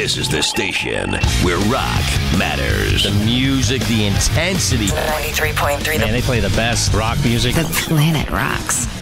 This is the station where rock matters. The music, the intensity. 93.3. Man, they play the best rock music. The planet rocks.